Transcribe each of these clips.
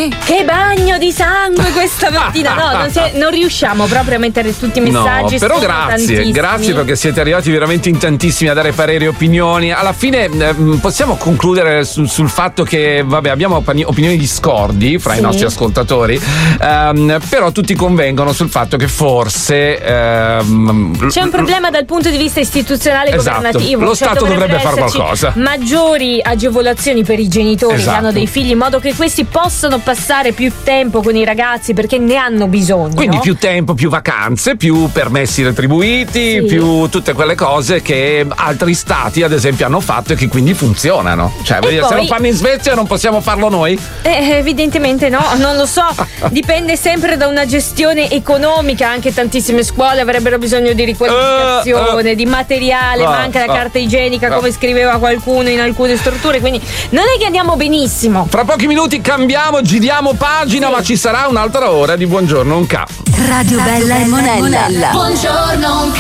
Che bagno di sangue questa mattina. No, non riusciamo proprio a mettere tutti i messaggi. No, però grazie perché siete arrivati veramente in tantissimi a dare pareri e opinioni. Alla fine possiamo concludere sul fatto che abbiamo opinioni discordi fra i nostri ascoltatori, però tutti convengono sul fatto che forse c'è un problema dal punto di vista istituzionale e governativo. Lo Stato dovrebbe fare qualcosa. Maggiori agevolazioni per i genitori che hanno dei figli, in modo che questi possano passare più tempo con i ragazzi perché ne hanno bisogno. Quindi più tempo, più vacanze, più permessi retribuiti, più tutte quelle cose che altri stati ad esempio hanno fatto e che quindi funzionano. Cioè, se lo fanno in Svezia non possiamo farlo noi? Evidentemente no, non lo so. Dipende sempre da una gestione economica. Anche tantissime scuole avrebbero bisogno di riqualificazione, di materiale, manca la carta igienica, come scriveva qualcuno in alcune strutture, quindi non è che andiamo benissimo. Fra pochi minuti cambiamo, giriamo pagina, ma ci sarà un'altra ora di Buongiorno un K. Radio Bella e Monella. Buongiorno un K.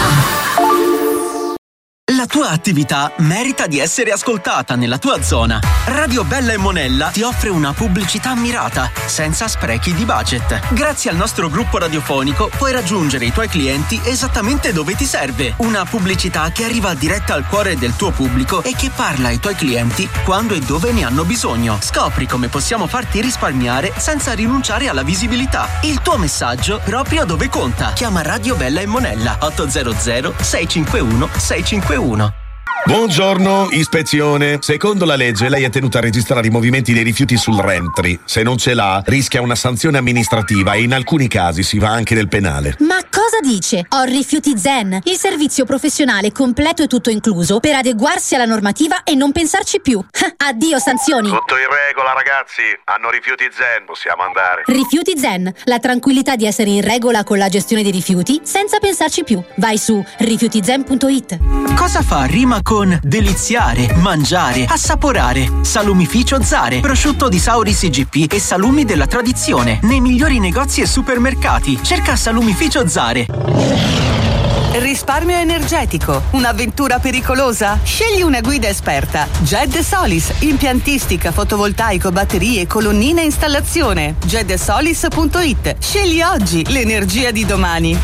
La tua attività merita di essere ascoltata nella tua zona. Radio Bella e Monella ti offre una pubblicità mirata, senza sprechi di budget. Grazie al nostro gruppo radiofonico puoi raggiungere i tuoi clienti esattamente dove ti serve. Una pubblicità che arriva diretta al cuore del tuo pubblico e che parla ai tuoi clienti quando e dove ne hanno bisogno. Scopri come possiamo farti risparmiare senza rinunciare alla visibilità. Il tuo messaggio proprio dove conta. Chiama Radio Bella e Monella 800 651 651. Buongiorno, ispezione. Secondo la legge lei è tenuta a registrare i movimenti dei rifiuti sul Rentry. Se non ce l'ha, rischia una sanzione amministrativa e in alcuni casi si va anche nel penale. Ma cosa dice? Ho Rifiuti Zen, il servizio professionale completo e tutto incluso per adeguarsi alla normativa e non pensarci più. Addio sanzioni. Tutto in regola, ragazzi. Hanno Rifiuti Zen, possiamo andare. Rifiuti Zen, la tranquillità di essere in regola con la gestione dei rifiuti senza pensarci più. Vai su rifiutizen.it. Cosa fa rima con deliziare, mangiare, assaporare? Salumificio Zare, prosciutto di Sauris IGP e salumi della tradizione nei migliori negozi e supermercati. Cerca Salumificio Zare. Risparmio energetico, un'avventura pericolosa? Scegli una guida esperta. Ged Solis, impiantistica, fotovoltaico, batterie, colonnine e installazione. gedsolis.it. Scegli oggi l'energia di domani.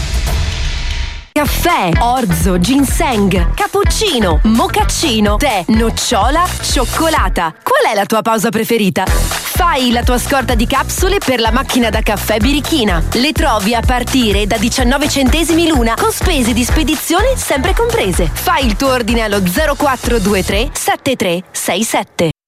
Caffè, orzo, ginseng, cappuccino, mocaccino, tè, nocciola, cioccolata. Qual è la tua pausa preferita? Fai la tua scorta di capsule per la macchina da caffè birichina. Le trovi a partire da 19 centesimi l'una, con spese di spedizione sempre comprese. Fai il tuo ordine allo 0423 7367.